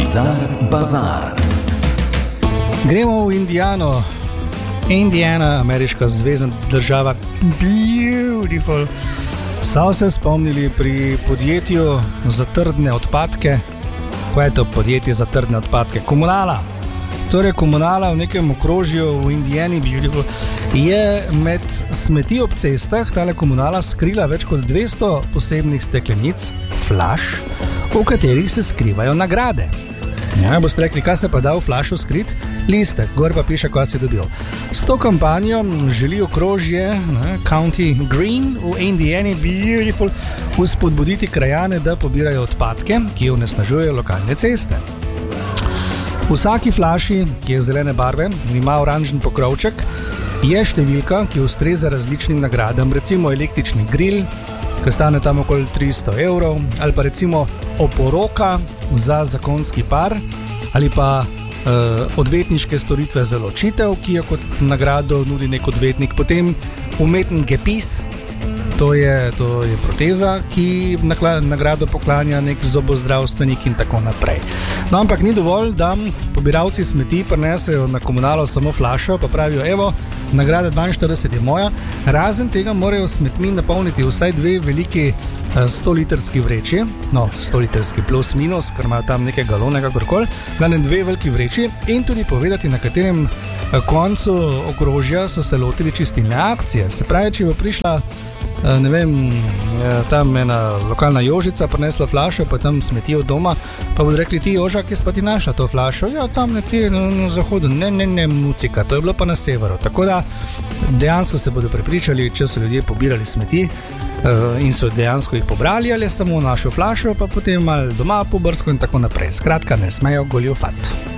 Bizar Bazar. Gremo v Indiano. Indiana, ameriška zvezna država. Beautiful. So se spomnili pri podjetju za trdne odpadke. Kaj je to podjetje za trdne odpadke? Komunala. Torej, Komunala v nekem okrožju v Indiani, beautiful, je med smeti ob cestah tale Komunala skrila več kot 200 posebnih steklenic, flaš, v katerih se skrivajo nagrade. Ja, boste rekli, kaj se pa da v flašu skrit? Listek, gor pa piše, kaj si dobil. S to kampanjo želi okrožje County Green v Indiani, beautiful, vzpodbuditi krajane, da pobirajo odpadke, ki onesnažujejo lokalne ceste. V vsaki flaši, ki je zelene barve in ima oranžen pokrovček, je številka, ki ustreza različnim nagradam, recimo električni grill, ki stane tam okoli 300 €, ali pa recimo oporoka za zakonski par, ali pa odvetniške storitve za ločitev, ki jo kot nagrado nudi nek odvetnik, potem umeten gepis, to je proteza, ki nagrado poklanja nek zobozdravstvenik in tako naprej. No, ampak ni dovolj, da pobiralci smeti prinesejo na Komunalo samo flašo, pa pravijo, evo, nagrada 42 je moja, razen tega morajo smetmi napolniti vsaj 2 veliki 100-litrski vreči, no, 100-litrski plus minus, ker imajo tam nekaj galone, kakorkoli, glavnem 2 veliki vreči in tudi povedati, na katerem koncu okrožja so se lotili čistilne akcije. Se pravi, če bo prišla, ne vem, tam ena lokalna Jožica prinesla flašo, pa tam smetijo doma, pa bodo rekli, ti Joža, kje pa ti našla to flašo? Ja, tam nekje na zahodu, ne, Mucika, to je bilo pa na severu. Tako da dejansko se bodo prepričali, če so ljudje pobirali smeti in so dejansko jih pobrali, ali samo našo flašo, pa potem malo doma pobrsko in tako naprej. Skratka, ne smejo goljufati.